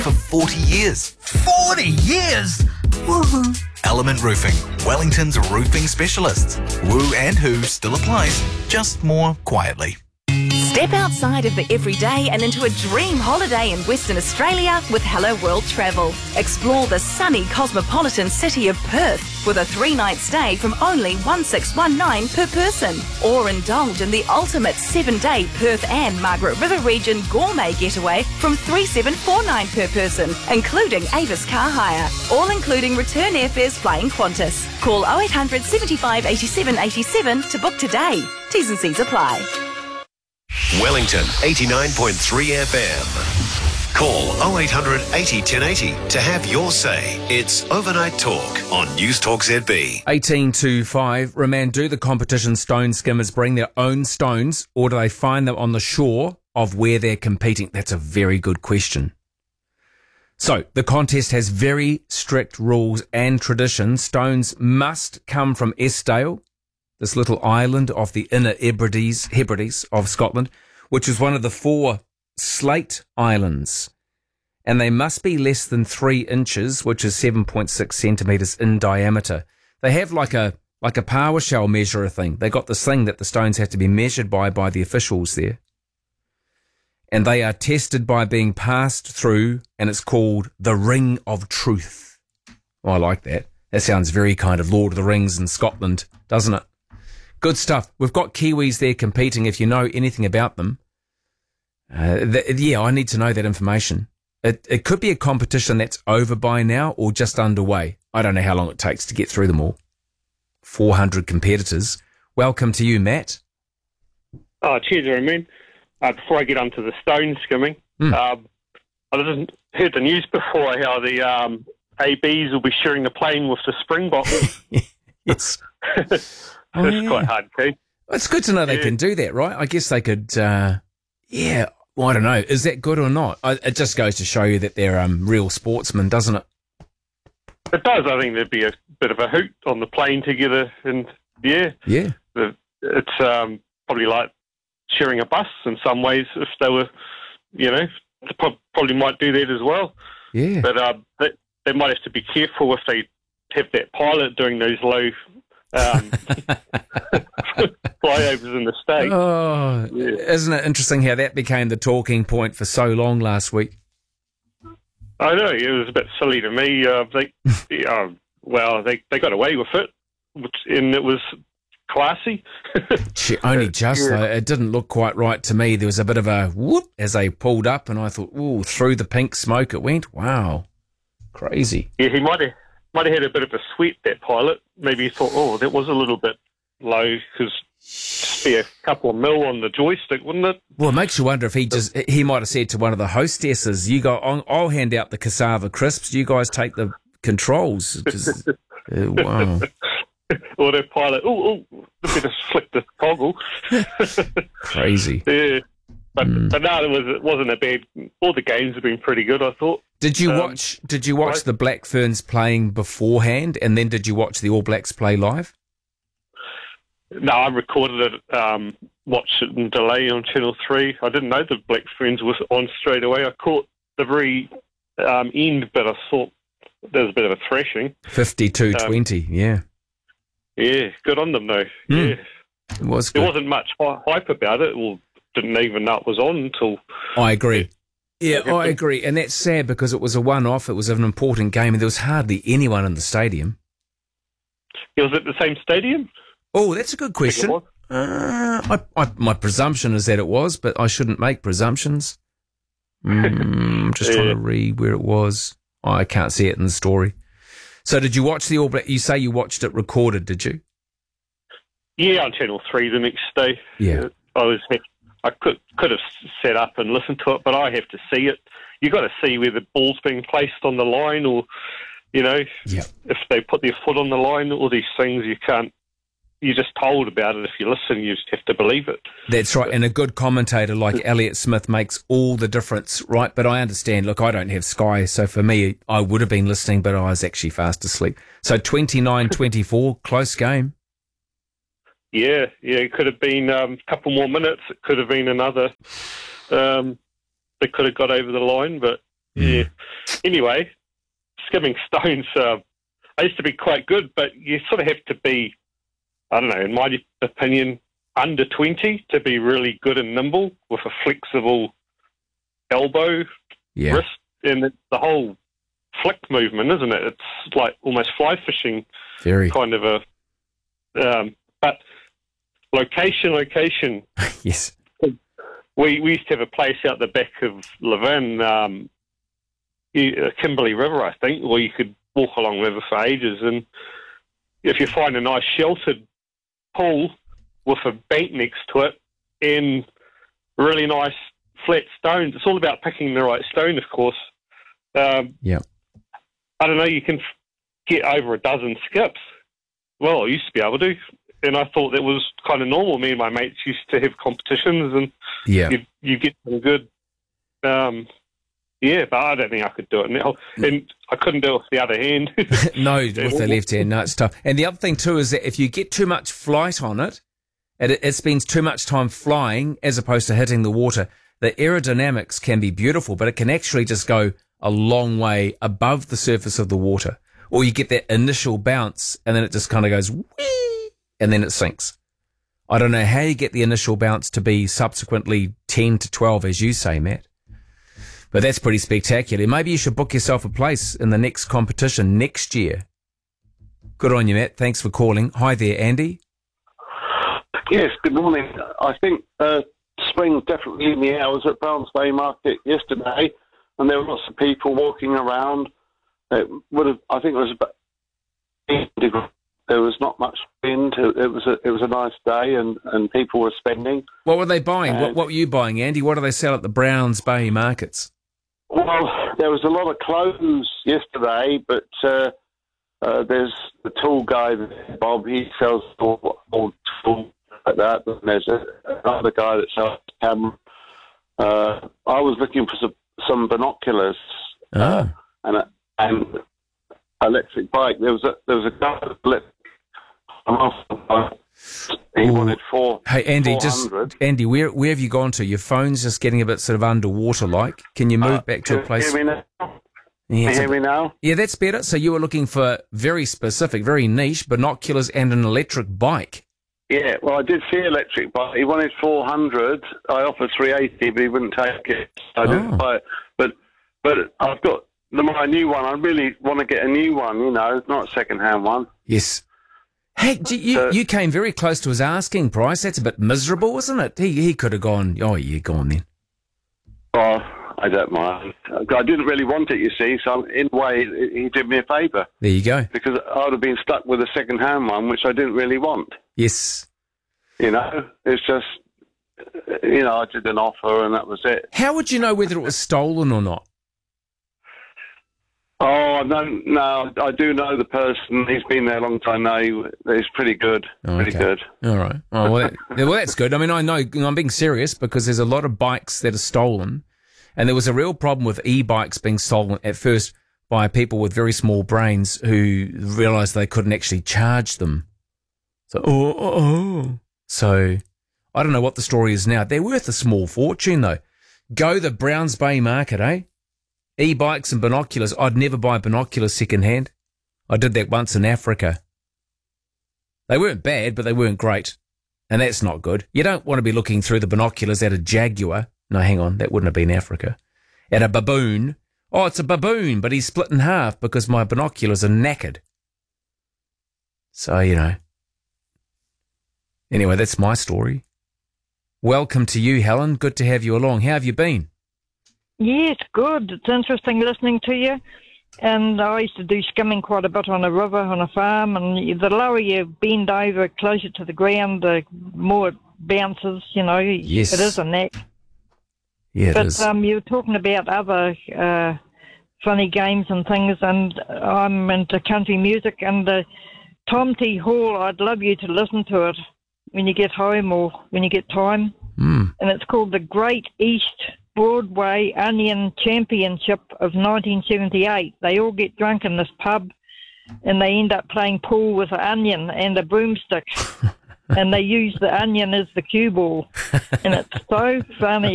for 40 years. 40 years? Woohoo! Element Roofing, Wellington's roofing specialists. Woo and who still applies, just more quietly. Step outside of the everyday and into a dream holiday in Western Australia with Hello World Travel. Explore the sunny cosmopolitan city of Perth with a 3-night stay from only $1,619 per person. Or indulge in the ultimate 7-day Perth and Margaret River region gourmet getaway from $3,749 per person, including Avis car hire. All including return airfares flying Qantas. Call 0800 75 87 87 to book today. T's and C's apply. Wellington 89.3 FM. Call 0800 80 1080 to have your say. It's Overnight Talk on News Talk ZB. 1825. Roman, do the competition stone skimmers bring their own stones or do they find them on the shore of where they're competing? That's a very good question. So, the contest has very strict rules and traditions. Stones must come from Eskdale, this little island off the Inner Hebrides of Scotland, which is one of the 4 slate islands. And they must be less than 3 inches, which is 7.6 centimetres in diameter. They have like a PowerShell measurer thing. They got this thing that the stones have to be measured by the officials there. And they are tested by being passed through, and it's called the Ring of Truth. Oh, I like that. That sounds very kind of Lord of the Rings in Scotland, doesn't it? Good stuff. We've got Kiwis there competing if you know anything about them. I need to know that information. It could be a competition that's over by now or just underway. I don't know how long it takes to get through them all. 400 competitors. Welcome to you, Matt. Oh, cheers, Roman. Before I get onto the stone skimming, I just heard the news before how the ABs will be sharing the plane with the Springboks. Yes. It's quite hard too. It's good to know they can do that, right? I guess they could, I don't know. Is that good or not? It just goes to show you that they're real sportsmen, doesn't it? It does. I think there'd be a bit of a hoot on the plane together. And, yeah. It's probably like sharing a bus in some ways if they were, they probably might do that as well. Yeah. But they might have to be careful if they have that pilot doing those low flyovers in the States. Oh, Isn't it interesting how that became the talking point for so long last week? I know, it was a bit silly to me. They got away with it, and it was classy. Only just, though. It didn't look quite right to me. There was a bit of a whoop as they pulled up, and I thought, ooh, through the pink smoke it went. Wow. Crazy. Yeah, he might have had a bit of a sweat, that pilot. Maybe he thought, that was a little bit low, because just be a couple of mil on the joystick, wouldn't it? Well, it makes you wonder if he might have said to one of the hostesses, "You go, I'll hand out the cassava crisps. You guys take the controls." Wow. Or the pilot, better flick the toggle. Crazy. Yeah. But no, it wasn't a bad. All the games have been pretty good, I thought. Did you watch the Black Ferns playing beforehand, and then did you watch the All Blacks play live? No, I recorded it, watched it in delay on Channel 3. I didn't know the Black Ferns was on straight away. I caught the very end, but I thought there was a bit of a thrashing. 52-20, yeah. Yeah, good on them, though. Yeah. It was good. There wasn't much hype about it. Well, didn't even know it was on until... I agree. Yeah, I agree. And that's sad because it was a one-off. It was an important game, and there was hardly anyone in the stadium. Was it the same stadium? Oh, that's a good question. My presumption is that it was, but I shouldn't make presumptions. I'm just trying to read where it was. I can't see it in the story. So did you watch the All Black? You say you watched it recorded, did you? Yeah, on Channel 3 the next day. Yeah. I could have set up and listened to it, but I have to see it. You've got to see where the ball's being placed on the line, or, if they put their foot on the line, all these things you can't. You're just told about it. If you listen, you just have to believe it. That's right. And a good commentator like Elliot Smith makes all the difference, right? But I understand. Look, I don't have Sky, so for me, I would have been listening, but I was actually fast asleep. So 29-24, close game. Yeah, it could have been a couple more minutes. It could have been another. They could have got over the line, but Yeah. Anyway, skimming stones, I used to be quite good, but you sort of have to be, I don't know, in my opinion, under 20 to be really good and nimble with a flexible elbow, wrist, and it's the whole flick movement, isn't it? It's like almost fly fishing, kind of a. But location. Yes. We used to have a place out the back of Levin, Kimberley River, I think, where you could walk along the river for ages. And if you find a nice sheltered pool with a bank next to it and really nice flat stones, it's all about picking the right stone, of course. I don't know, you can get over a dozen skips. Well, I used to be able to, and I thought that was kind of normal. Me and my mates used to have competitions, and you get some good. But I don't think I could do it now, and I couldn't do it with the other hand. No, with the left hand, no, it's tough. And the other thing too is that if you get too much flight on it, it spends too much time flying as opposed to hitting the water. The aerodynamics can be beautiful, but it can actually just go a long way above the surface of the water. Or you get that initial bounce, and then it just kind of goes whee, and then it sinks. I don't know how you get the initial bounce to be subsequently 10 to 12, as you say, Matt. But that's pretty spectacular. Maybe you should book yourself a place in the next competition next year. Good on you, Matt. Thanks for calling. Hi there, Andy. Yes, good morning. I think spring's definitely in the air. I was at Browns Bay Market yesterday, and there were lots of people walking around. I think it was about 8 degrees. There was not much wind. It was a nice day, and people were spending. What were they buying? What were you buying, Andy? What do they sell at the Browns Bay markets? Well, there was a lot of clothes yesterday, but there's the tool guy, Bob. He sells all tools like that. And there's another guy that sells camera. I was looking for some binoculars and electric bike. There was a guy that he wanted Hey, Andy, 400. Andy, where have you gone to? Your phone's just getting a bit sort of underwater-like. Can you move back to a place? Can you hear me now? Yeah, that's better. So you were looking for very specific, very niche binoculars and an electric bike. Yeah, well, I did see electric bike. He wanted 400. I offered 380, but he wouldn't take it. I didn't buy it. But I've got my new one. I really want to get a new one, not a second-hand one. Yes. Hey, you came very close to his asking price. That's a bit miserable, isn't it? He could have gone, go on then. Oh, I don't mind. I didn't really want it, you see, so in a way, he did me a favour. There you go. Because I would have been stuck with a second-hand one, which I didn't really want. Yes. It's just, I did an offer and that was it. How would you know whether it was stolen or not? Oh, no, I do know the person. He's been there a long time now. He's pretty good. Pretty good. All right. Oh, well, that's good. I mean, I know I'm being serious because there's a lot of bikes that are stolen, and there was a real problem with e-bikes being stolen at first by people with very small brains who realised they couldn't actually charge them. So, I don't know what the story is now. They're worth a small fortune, though. Go the Browns Bay Market, eh? E-bikes and binoculars. I'd never buy binoculars second-hand. I did that once in Africa. They weren't bad, but they weren't great. And that's not good. You don't want to be looking through the binoculars at a jaguar. No, hang on, that wouldn't have been Africa. At a baboon. Oh, it's a baboon, but he's split in half because my binoculars are knackered. So, Anyway, that's my story. Welcome to you, Helen. Good to have you along. How have you been? Yes, good. It's interesting listening to you. And I used to do skimming quite a bit on a river, on a farm, and the lower you bend over closer to the ground, the more it bounces, Yes. It is a knack. Yeah, it is. But you were talking about other funny games and things, and I'm into country music, and Tom T. Hall, I'd love you to listen to it when you get home or when you get time. And it's called the Great East Broadway Onion Championship of 1978. They all get drunk in this pub and they end up playing pool with an onion and a broomstick. And they use the onion as the cue ball. And it's so funny.